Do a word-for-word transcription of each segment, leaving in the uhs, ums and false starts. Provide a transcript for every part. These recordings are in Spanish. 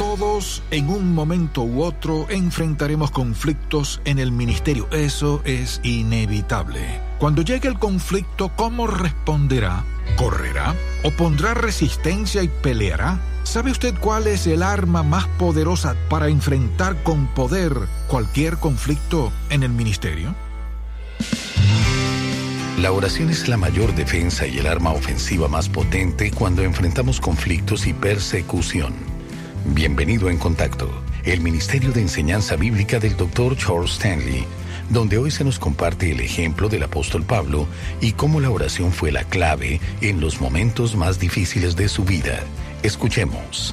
Todos en un momento u otro enfrentaremos conflictos en el ministerio. Eso es inevitable. Cuando llegue el conflicto, ¿cómo responderá? ¿Correrá? ¿O pondrá resistencia y peleará? ¿Sabe usted cuál es el arma más poderosa para enfrentar con poder cualquier conflicto en el ministerio? La oración es la mayor defensa y el arma ofensiva más potente cuando enfrentamos conflictos y persecución. Bienvenido en Contacto, el Ministerio de Enseñanza Bíblica del doctor Charles Stanley, donde hoy se nos comparte el ejemplo del apóstol Pablo y cómo la oración fue la clave en los momentos más difíciles de su vida. Escuchemos.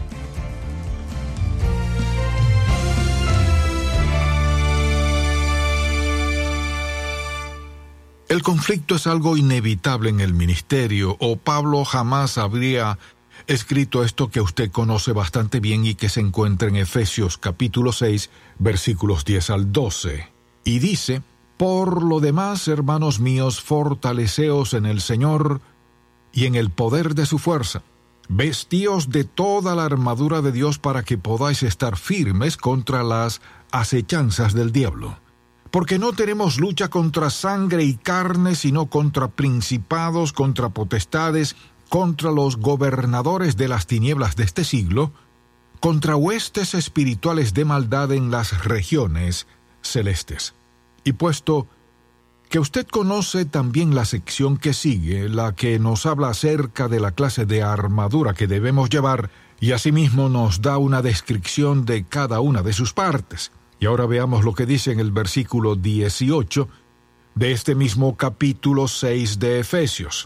El conflicto es algo inevitable en el ministerio, o Pablo jamás habría escrito esto que usted conoce bastante bien y que se encuentra en Efesios capítulo seis, versículos diez al doce. Y dice: por lo demás, hermanos míos, fortaleceos en el Señor y en el poder de su fuerza. Vestíos de toda la armadura de Dios para que podáis estar firmes contra las acechanzas del diablo. Porque no tenemos lucha contra sangre y carne, sino contra principados, contra potestades, contra los gobernadores de las tinieblas de este siglo, contra huestes espirituales de maldad en las regiones celestes. Y puesto que usted conoce también la sección que sigue, la que nos habla acerca de la clase de armadura que debemos llevar, y asimismo nos da una descripción de cada una de sus partes. Y ahora veamos lo que dice en el versículo dieciocho de este mismo capítulo seis de Efesios.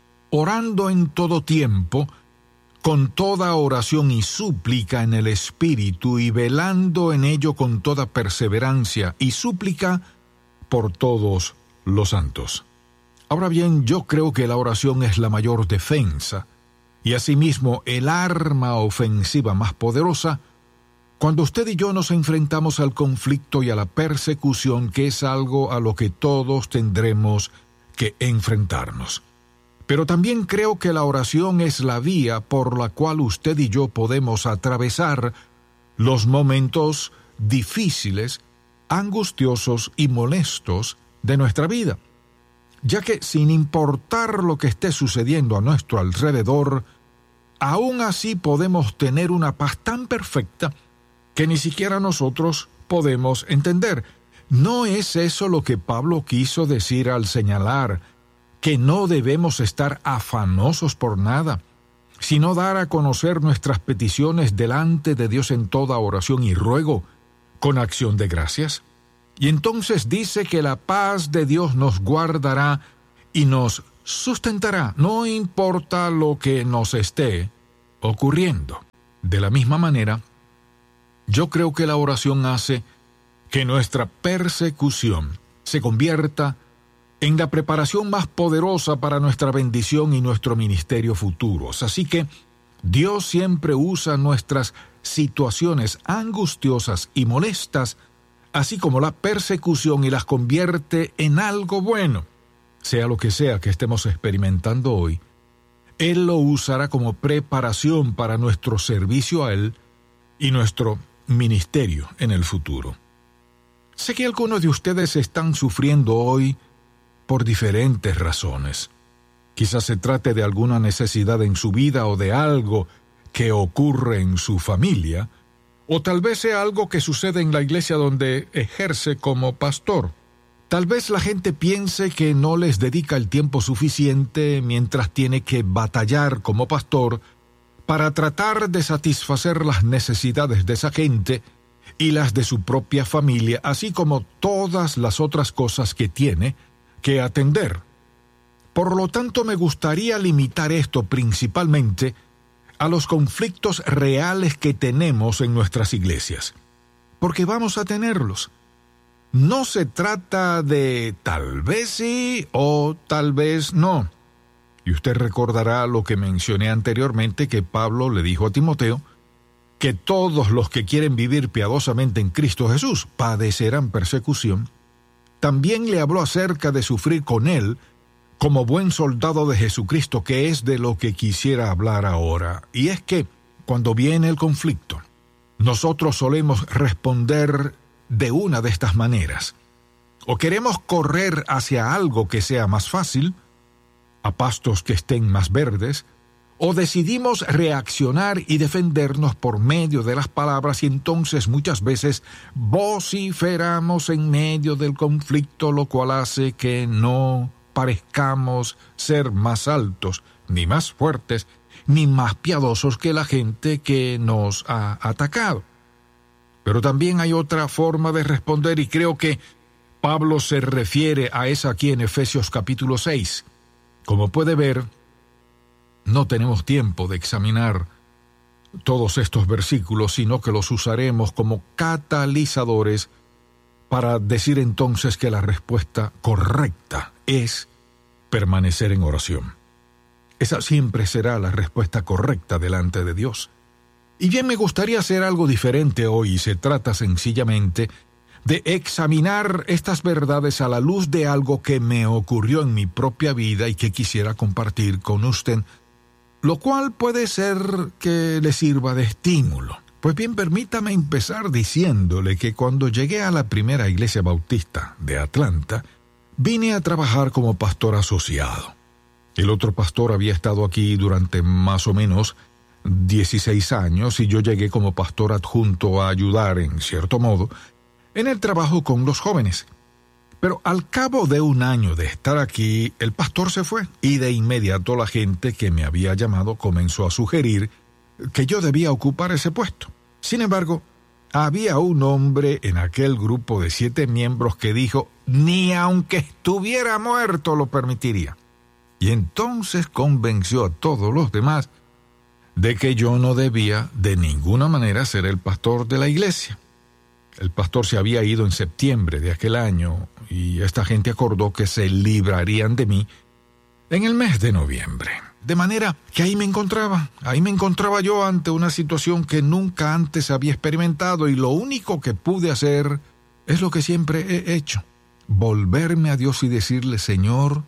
Orando en todo tiempo, con toda oración y súplica en el Espíritu, y velando en ello con toda perseverancia y súplica por todos los santos. Ahora bien, yo creo que la oración es la mayor defensa, y asimismo el arma ofensiva más poderosa, cuando usted y yo nos enfrentamos al conflicto y a la persecución, que es algo a lo que todos tendremos que enfrentarnos. Pero también creo que la oración es la vía por la cual usted y yo podemos atravesar los momentos difíciles, angustiosos y molestos de nuestra vida, ya que sin importar lo que esté sucediendo a nuestro alrededor, aún así podemos tener una paz tan perfecta que ni siquiera nosotros podemos entender. ¿No es eso lo que Pablo quiso decir al señalar que no debemos estar afanosos por nada, sino dar a conocer nuestras peticiones delante de Dios en toda oración y ruego, con acción de gracias? Y entonces dice que la paz de Dios nos guardará y nos sustentará, no importa lo que nos esté ocurriendo. De la misma manera, yo creo que la oración hace que nuestra persecución se convierta en la preparación más poderosa para nuestra bendición y nuestro ministerio futuros. Así que Dios siempre usa nuestras situaciones angustiosas y molestas, así como la persecución, y las convierte en algo bueno. Sea lo que sea que estemos experimentando hoy, Él lo usará como preparación para nuestro servicio a Él y nuestro ministerio en el futuro. Sé que algunos de ustedes están sufriendo hoy por diferentes razones. Quizás se trate de alguna necesidad en su vida o de algo que ocurre en su familia, o tal vez sea algo que sucede en la iglesia donde ejerce como pastor. Tal vez la gente piense que no les dedica el tiempo suficiente mientras tiene que batallar como pastor para tratar de satisfacer las necesidades de esa gente y las de su propia familia, así como todas las otras cosas que tiene que atender. Por lo tanto, me gustaría limitar esto principalmente a los conflictos reales que tenemos en nuestras iglesias, porque vamos a tenerlos. No se trata de tal vez sí o tal vez no. Y usted recordará lo que mencioné anteriormente, que Pablo le dijo a Timoteo, que todos los que quieren vivir piadosamente en Cristo Jesús padecerán persecución. También le habló acerca de sufrir con él como buen soldado de Jesucristo, que es de lo que quisiera hablar ahora. Y es que, cuando viene el conflicto, nosotros solemos responder de una de estas maneras. O queremos correr hacia algo que sea más fácil, a pastos que estén más verdes, o decidimos reaccionar y defendernos por medio de las palabras y entonces muchas veces vociferamos en medio del conflicto, lo cual hace que no parezcamos ser más altos, ni más fuertes, ni más piadosos que la gente que nos ha atacado. Pero también hay otra forma de responder y creo que Pablo se refiere a esa aquí en Efesios capítulo seis. Como puede ver, no tenemos tiempo de examinar todos estos versículos, sino que los usaremos como catalizadores para decir entonces que la respuesta correcta es permanecer en oración. Esa siempre será la respuesta correcta delante de Dios. Y bien, me gustaría hacer algo diferente hoy, y se trata sencillamente de examinar estas verdades a la luz de algo que me ocurrió en mi propia vida y que quisiera compartir con usted, lo cual puede ser que le sirva de estímulo. Pues bien, permítame empezar diciéndole que cuando llegué a la primera iglesia bautista de Atlanta, vine a trabajar como pastor asociado. El otro pastor había estado aquí durante más o menos dieciséis años y yo llegué como pastor adjunto a ayudar, en cierto modo, en el trabajo con los jóvenes. Pero al cabo de un año de estar aquí, el pastor se fue y de inmediato la gente que me había llamado comenzó a sugerir que yo debía ocupar ese puesto. Sin embargo, había un hombre en aquel grupo de siete miembros que dijo, ni aunque estuviera muerto lo permitiría. Y entonces convenció a todos los demás de que yo no debía de ninguna manera ser el pastor de la iglesia. El pastor se había ido en septiembre de aquel año y esta gente acordó que se librarían de mí en el mes de noviembre. De manera que ahí me encontraba, ahí me encontraba yo ante una situación que nunca antes había experimentado y lo único que pude hacer es lo que siempre he hecho, volverme a Dios y decirle, Señor,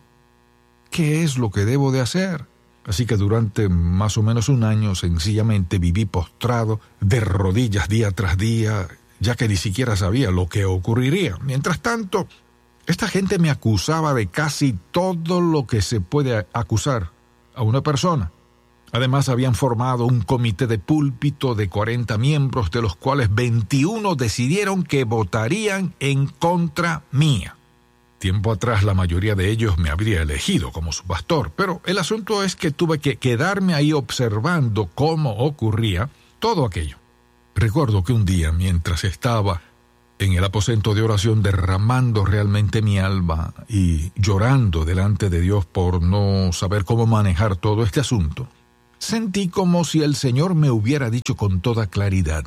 ¿qué es lo que debo de hacer? Así que durante más o menos un año sencillamente viví postrado de rodillas día tras día, ya que ni siquiera sabía lo que ocurriría. Mientras tanto, esta gente me acusaba de casi todo lo que se puede acusar a una persona. Además, habían formado un comité de púlpito de cuarenta miembros, de los cuales veintiuno decidieron que votarían en contra mía. Tiempo atrás la mayoría de ellos me habría elegido como su pastor, pero el asunto es que tuve que quedarme ahí observando cómo ocurría todo aquello. Recuerdo que un día, mientras estaba en el aposento de oración derramando realmente mi alma y llorando delante de Dios por no saber cómo manejar todo este asunto, sentí como si el Señor me hubiera dicho con toda claridad,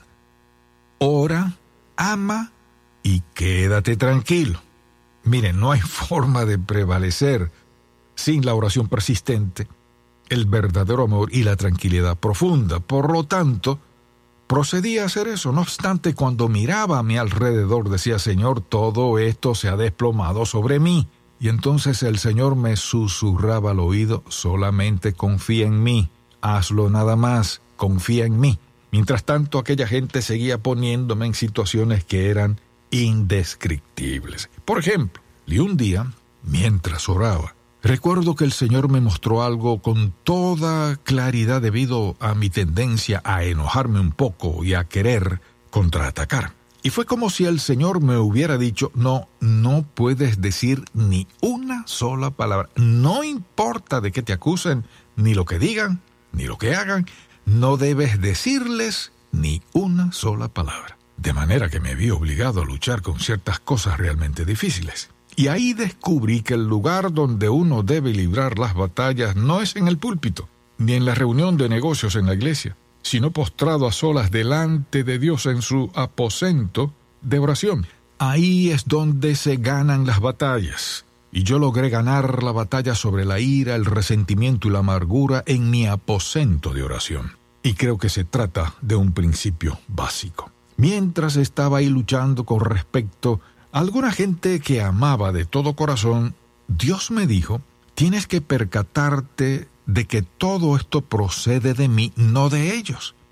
ora, ama y quédate tranquilo. Miren, no hay forma de prevalecer sin la oración persistente, el verdadero amor y la tranquilidad profunda. Por lo tanto, procedí a hacer eso. No obstante, cuando miraba a mi alrededor, decía, Señor, todo esto se ha desplomado sobre mí. Y entonces el Señor me susurraba al oído, solamente confía en mí, hazlo nada más, confía en mí. Mientras tanto, aquella gente seguía poniéndome en situaciones que eran indescriptibles. Por ejemplo, y un día, mientras oraba, recuerdo que el Señor me mostró algo con toda claridad debido a mi tendencia a enojarme un poco y a querer contraatacar. Y fue como si el Señor me hubiera dicho, no, no puedes decir ni una sola palabra. No importa de qué te acusen, ni lo que digan, ni lo que hagan, no debes decirles ni una sola palabra. De manera que me vi obligado a luchar con ciertas cosas realmente difíciles. Y ahí descubrí que el lugar donde uno debe librar las batallas no es en el púlpito, ni en la reunión de negocios en la iglesia, sino postrado a solas delante de Dios en su aposento de oración. Ahí es donde se ganan las batallas. Y yo logré ganar la batalla sobre la ira, el resentimiento y la amargura en mi aposento de oración. Y creo que se trata de un principio básico. Mientras estaba ahí luchando con respecto a alguna gente que amaba de todo corazón, Dios me dijo, tienes que percatarte de que todo esto procede de mí, no de ellos.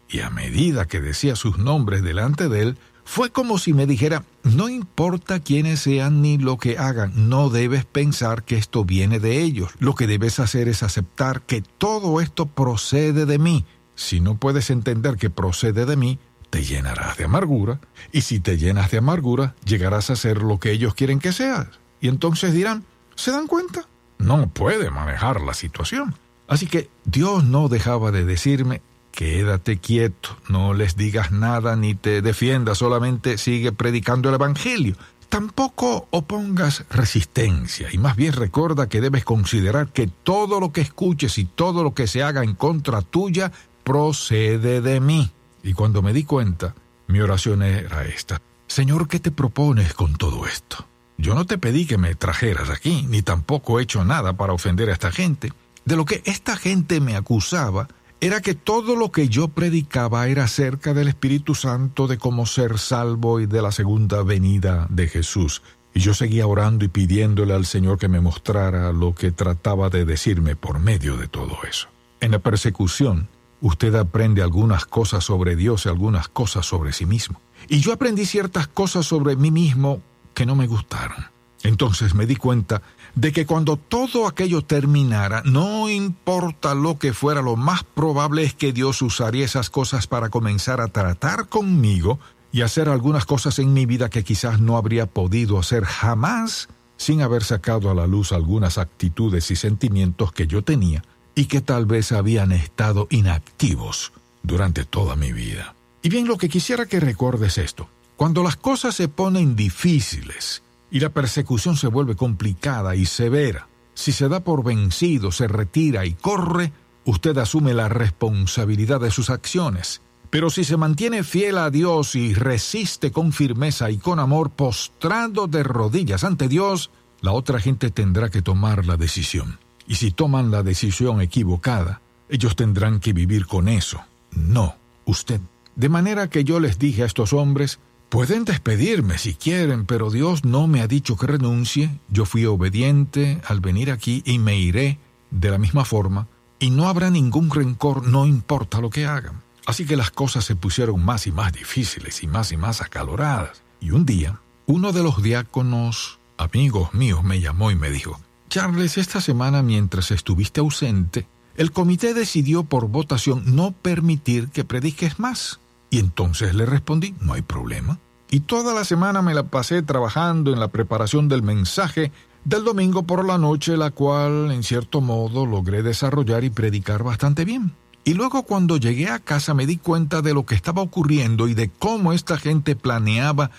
y a medida que decía sus nombres delante de él, fue como si me dijera, no importa quiénes sean ni lo que hagan, no debes pensar que esto viene de ellos. Lo que debes hacer es aceptar que todo esto procede de mí. Si no puedes entender que procede de mí, te llenarás de amargura, y si te llenas de amargura, llegarás a ser lo que ellos quieren que seas. Y entonces dirán, ¿se dan cuenta? No puede manejar la situación. Así que Dios no dejaba de decirme, quédate quieto, no les digas nada ni te defiendas, solamente sigue predicando el Evangelio. Tampoco opongas resistencia, y más bien recuerda que debes considerar que todo lo que escuches y todo lo que se haga en contra tuya procede de mí. Y cuando me di cuenta, mi oración era esta: Señor, ¿qué te propones con todo esto? Yo no te pedí que me trajeras aquí, ni tampoco he hecho nada para ofender a esta gente. De lo que esta gente me acusaba era que todo lo que yo predicaba era acerca del Espíritu Santo, de cómo ser salvo y de la segunda venida de Jesús. Y yo seguía orando y pidiéndole al Señor que me mostrara lo que trataba de decirme por medio de todo eso. En la persecución, usted aprende algunas cosas sobre Dios y algunas cosas sobre sí mismo. Y yo aprendí ciertas cosas sobre mí mismo que no me gustaron. Entonces me di cuenta de que cuando todo aquello terminara, no importa lo que fuera, lo más probable es que Dios usaría esas cosas para comenzar a tratar conmigo y hacer algunas cosas en mi vida que quizás no habría podido hacer jamás sin haber sacado a la luz algunas actitudes y sentimientos que yo tenía y que tal vez habían estado inactivos durante toda mi vida. Y bien, lo que quisiera que recuerdes esto: cuando las cosas se ponen difíciles y la persecución se vuelve complicada y severa, si se da por vencido, se retira y corre, usted asume la responsabilidad de sus acciones. Pero si se mantiene fiel a Dios y resiste con firmeza y con amor, postrado de rodillas ante Dios, la otra gente tendrá que tomar la decisión. Y si toman la decisión equivocada, ellos tendrán que vivir con eso, no usted. De manera que yo les dije a estos hombres: pueden despedirme si quieren, pero Dios no me ha dicho que renuncie. Yo fui obediente al venir aquí y me iré de la misma forma, y no habrá ningún rencor, no importa lo que hagan. Así que las cosas se pusieron más y más difíciles y más y más acaloradas. Y un día, uno de los diáconos, amigos míos, me llamó y me dijo: Charles, esta semana mientras estuviste ausente, el comité decidió por votación no permitir que prediques más. Y entonces le respondí: no hay problema. Y toda la semana me la pasé trabajando en la preparación del mensaje del domingo por la noche, la cual, en cierto modo, logré desarrollar y predicar bastante bien. Y luego, cuando llegué a casa, me di cuenta de lo que estaba ocurriendo y de cómo esta gente planeaba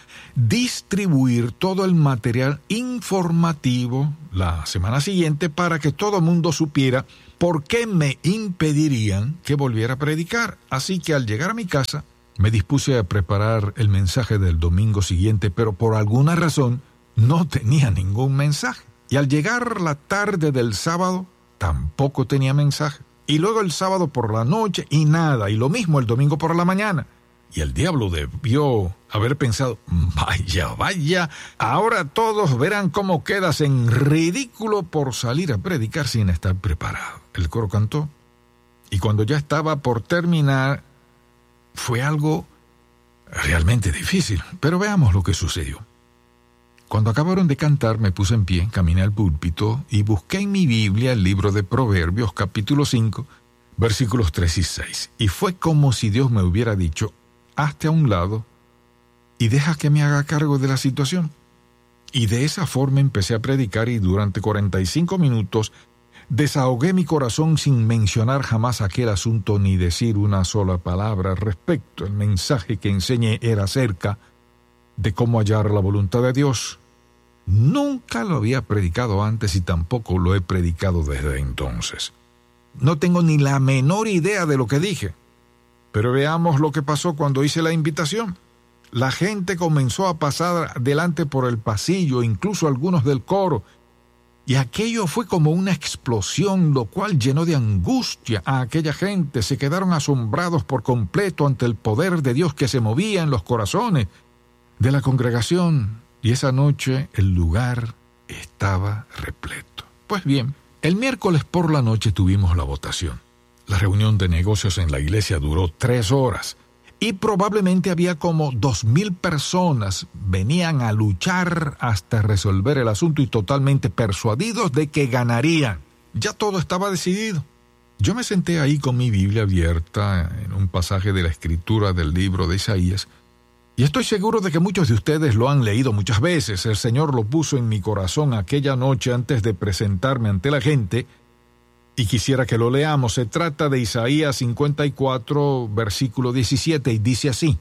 distribuir todo el material informativo la semana siguiente para que todo el mundo supiera por qué me impedirían que volviera a predicar. Así que al llegar a mi casa, me dispuse a preparar el mensaje del domingo siguiente, pero por alguna razón no tenía ningún mensaje. Y al llegar la tarde del sábado, tampoco tenía mensaje. Y luego el sábado por la noche, y nada. Y lo mismo el domingo por la mañana. Y el diablo debió haber pensado: vaya, vaya, ahora todos verán cómo quedas en ridículo por salir a predicar sin estar preparado. El coro cantó. Y cuando ya estaba por terminar, fue algo realmente difícil, pero veamos lo que sucedió. Cuando acabaron de cantar, me puse en pie, caminé al púlpito y busqué en mi Biblia el libro de Proverbios, capítulo cinco, versículos tres y seis. Y fue como si Dios me hubiera dicho: hazte a un lado y deja que me haga cargo de la situación. Y de esa forma empecé a predicar, y durante cuarenta y cinco minutos desahogué mi corazón sin mencionar jamás aquel asunto ni decir una sola palabra al respecto. El mensaje que enseñé era acerca de cómo hallar la voluntad de Dios. Nunca lo había predicado antes y tampoco lo he predicado desde entonces. No tengo ni la menor idea de lo que dije. Pero veamos lo que pasó cuando hice la invitación. La gente comenzó a pasar delante por el pasillo, incluso algunos del coro, y aquello fue como una explosión, lo cual llenó de angustia a aquella gente. Se quedaron asombrados por completo ante el poder de Dios que se movía en los corazones de la congregación, y esa noche el lugar estaba repleto. Pues bien, el miércoles por la noche tuvimos la votación. La reunión de negocios en la iglesia duró tres horas y probablemente había como dos mil personas. Venían a luchar hasta resolver el asunto y totalmente persuadidos de que ganarían. Ya todo estaba decidido. Yo me senté ahí con mi Biblia abierta en un pasaje de la Escritura del libro de Isaías y estoy seguro de que muchos de ustedes lo han leído muchas veces. El Señor lo puso en mi corazón aquella noche antes de presentarme ante la gente y quisiera que lo leamos. Se trata de Isaías cincuenta y cuatro, versículo diecisiete, y dice así: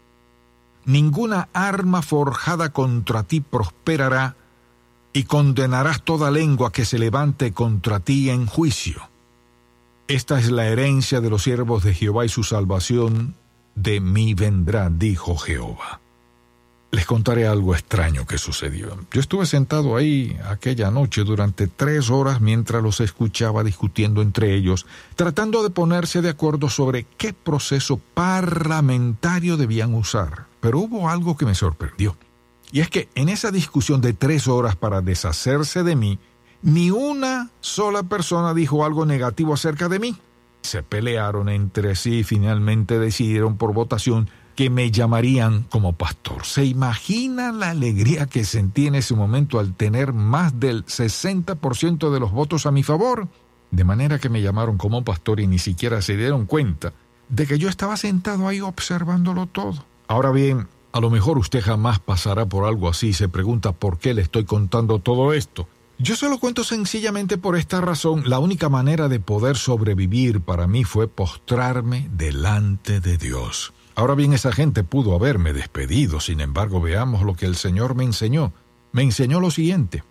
Ninguna arma forjada contra ti prosperará, y condenarás toda lengua que se levante contra ti en juicio. Esta es la herencia de los siervos de Jehová y su salvación de mí vendrá, dijo Jehová. Les contaré algo extraño que sucedió. Yo estuve sentado ahí aquella noche durante tres horas mientras los escuchaba discutiendo entre ellos, tratando de ponerse de acuerdo sobre qué proceso parlamentario debían usar. Pero hubo algo que me sorprendió. Y es que en esa discusión de tres horas para deshacerse de mí, ni una sola persona dijo algo negativo acerca de mí. Se pelearon entre sí y finalmente decidieron por votación que me llamarían como pastor. ¿Se imagina la alegría que sentí en ese momento al tener más del sesenta por ciento de los votos a mi favor? De manera que me llamaron como pastor y ni siquiera se dieron cuenta de que yo estaba sentado ahí observándolo todo. Ahora bien, a lo mejor usted jamás pasará por algo así y se pregunta por qué le estoy contando todo esto. Yo se lo cuento sencillamente por esta razón. La única manera de poder sobrevivir para mí fue postrarme delante de Dios. Ahora bien, esa gente pudo haberme despedido. Sin embargo, veamos lo que el Señor me enseñó. Me enseñó lo siguiente: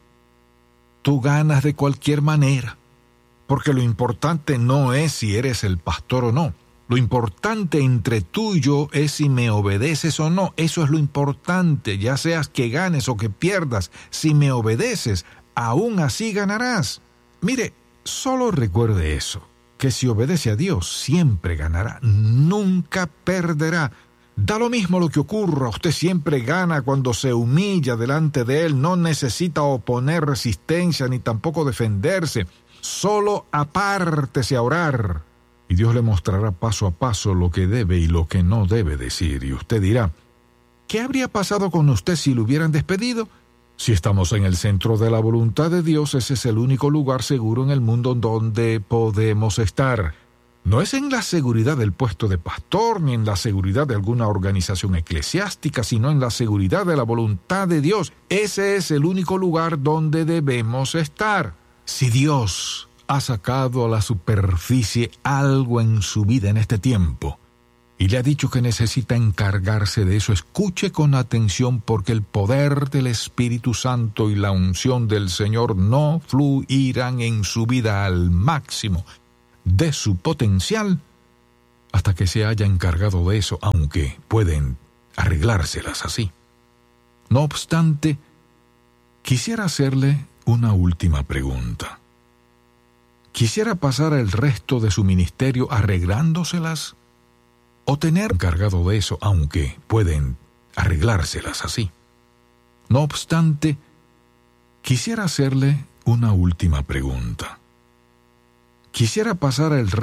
tú ganas de cualquier manera, porque lo importante no es si eres el pastor o no. Lo importante entre tú y yo es si me obedeces o no. Eso es lo importante, ya seas que ganes o que pierdas. Si me obedeces, aún así ganarás. Mire, solo recuerde eso, que si obedece a Dios, siempre ganará, nunca perderá. Da lo mismo lo que ocurra, usted siempre gana cuando se humilla delante de Él. No necesita oponer resistencia ni tampoco defenderse. Solo apártese a orar y Dios le mostrará paso a paso lo que debe y lo que no debe decir. Y usted dirá, ¿qué habría pasado con usted si lo hubieran despedido? Si estamos en el centro de la voluntad de Dios, ese es el único lugar seguro en el mundo donde podemos estar. No es en la seguridad del puesto de pastor, ni en la seguridad de alguna organización eclesiástica, sino en la seguridad de la voluntad de Dios. Ese es el único lugar donde debemos estar. Si Dios ha sacado a la superficie algo en su vida en este tiempo, y le ha dicho que necesita encargarse de eso, escuche con atención, porque el poder del Espíritu Santo y la unción del Señor no fluirán en su vida al máximo de su potencial hasta que se haya encargado de eso, aunque pueden arreglárselas así. No obstante, quisiera hacerle una última pregunta. ¿Quisiera pasar el resto de su ministerio arreglándoselas o tener encargado de eso, aunque pueden arreglárselas así? No obstante, quisiera hacerle una última pregunta. ¿Quisiera pasar el